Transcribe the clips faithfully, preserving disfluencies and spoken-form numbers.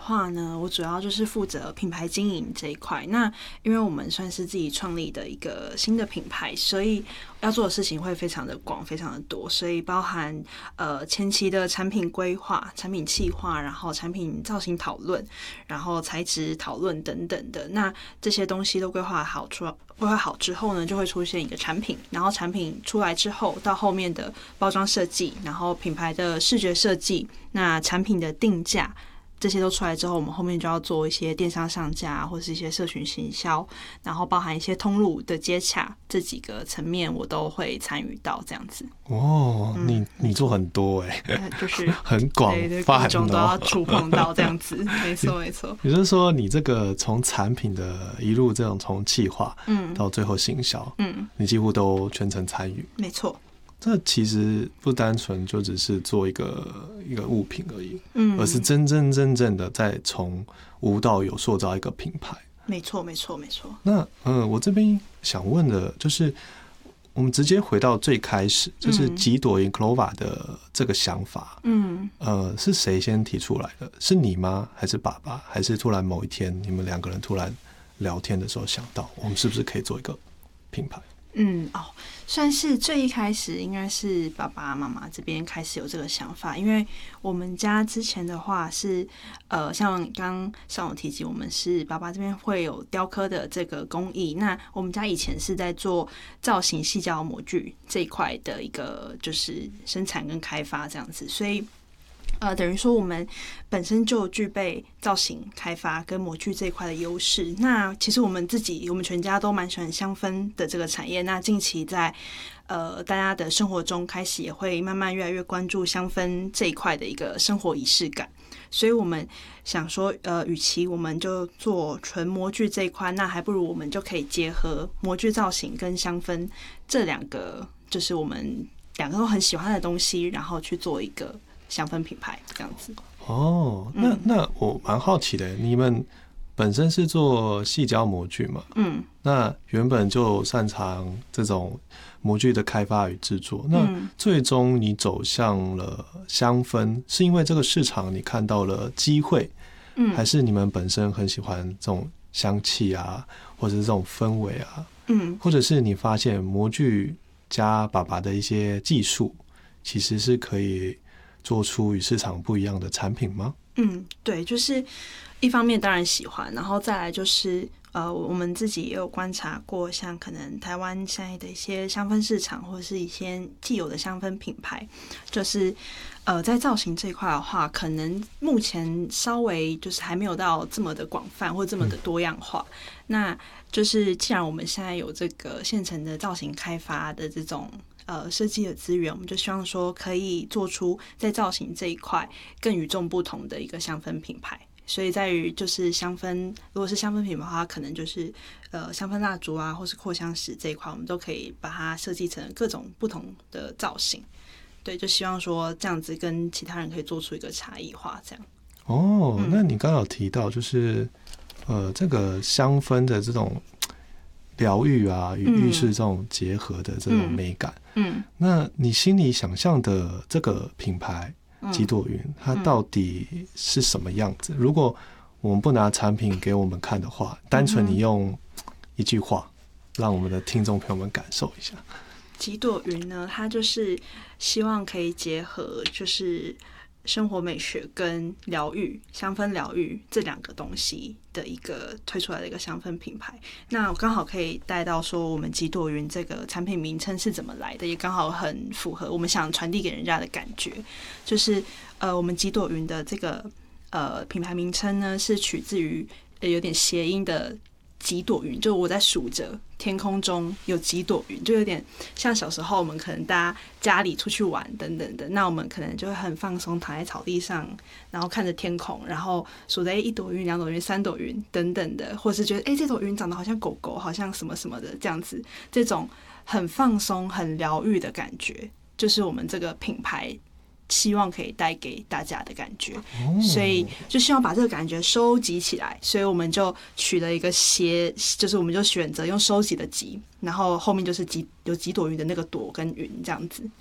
话呢，我主要就是负责品牌经营这一块。那因为我们算是自己创立的一个新的品牌，所以要做的事情会非常的广，非常的多，所以包含呃前期的产品规划、产品企划，然后产品造型讨论，然后材质讨论等等的。那这些东西都规划好出规划好之后呢，就会出现一个产品，然后产品出来之后，到后面的包装设计，然后品牌的视觉设计，那产品的定价。这些都出来之后，我们后面就要做一些电商上架或是一些社群行销，然后包含一些通路的接洽，这几个层面我都会参与到这样子。 哦，嗯、你你做很多哎、欸， 就是很广泛、哦， 各种都要触碰到这样子，没错没错。 也就是说，你这个从产品的一路这种从企划，嗯，到最后行销，嗯，你几乎都全程参与， 没错。 这其实不单纯就只是做一个一个物品而已，嗯，而是真真正正的在从无到有塑造一个品牌。 没错，没错，没错。 那呃，我这边想问的就是，我们直接回到最开始，就是几朵云 Clova 的这个想法，嗯，呃，是谁先提出来的？是你吗？还是爸爸？还是突然某一天你们两个人突然聊天的时候想到，我们是不是可以做一个品牌？ 嗯哦，算是最一开始应该是爸爸妈妈这边开始有这个想法，因为我们家之前的话是呃，像刚上有提及，我们是爸爸这边会有雕刻的这个工艺，那我们家以前是在做造型细胶模具这一块的一个就是生产跟开发这样子，所以。呃，等于说我们本身就具备造型开发跟模具这一块的优势。那其实我们自己，我们全家都蛮喜欢香氛的这个产业。那近期在呃大家的生活中，开始也会慢慢越来越关注香氛这一块的一个生活仪式感。所以我们想说，呃，与其我们就做纯模具这一块，那还不如我们就可以结合模具造型跟香氛这两个，就是我们两个都很喜欢的东西，然后去做一个。香氛品牌这样子哦，那那我蛮好奇的，你们本身是做细胶模具嘛？嗯，那原本就擅长这种模具的开发与制作，那最终你走向了香氛，是因为这个市场你看到了机会，嗯，还是你们本身很喜欢这种香气啊，或者是这种氛围啊，嗯，或者是你发现模具加爸爸的一些技术，其实是可以。做出与市场不一样的产品吗？ 嗯，对，就是一方面当然喜欢，然后再来就是呃，我们自己也有观察过，像可能台湾现在的一些香氛市场，或者是一些既有的香氛品牌，就是呃，在造型这一块的话，可能目前稍微就是还没有到这么的广泛或这么的多样化。嗯、那就是既然我们现在有这个现成的造型开发的这种。呃，设计的资源，我们就希望说可以做出在造型这一块更与众不同的一个香氛品牌。所以在于就是香氛，如果是香氛品牌的话，可能就是呃香氛蜡烛啊，或是扩香石这一块，我们都可以把它设计成各种不同的造型。对，就希望说这样子跟其他人可以做出一个差异化，这样。 哦，嗯、那你刚刚有提到就是呃这个香氛的这种。疗愈啊，与浴室这种结合的这种美感，嗯，嗯那你心里想象的这个品牌几朵云，嗯、它到底是什么样子？如果我们不拿产品给我们看的话，单纯你用一句话，让我们的听众朋友们感受一下。 几朵云呢，它就是希望可以结合，就是生活美学跟疗愈、香氛疗愈这两个东西的一个推出来的一个香氛品牌。那我刚好可以带到说，我们几朵云这个产品名称是怎么来的，也刚好很符合我们想传递给人家的感觉。就是呃，我们几朵云的这个呃品牌名称呢，是取自于呃有点谐音的。几朵云，就我在数着天空中有几朵云，就有点像小时候我们可能大家家里出去玩等等的，那我们可能就会很放松，躺在草地上，然后看着天空，然后数着一朵云、两朵云、三朵云等等的，或是觉得哎、欸、这朵云长得好像狗狗，好像什么什么的这样子，这种很放松、很疗愈的感觉，就是我们这个品牌。希望可以带给大家的感觉，所以就希望把这个感觉收集起来，所以我们就取了一个谐，就是我们就选择用收集的集，然后后面就是几有几朵云的那个朵跟云这样子。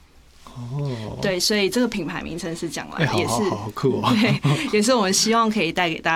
哦，对，所以这个品牌名称是这样来的， 欸、 也是好好好酷哦， 对，也是我们希望可以带给大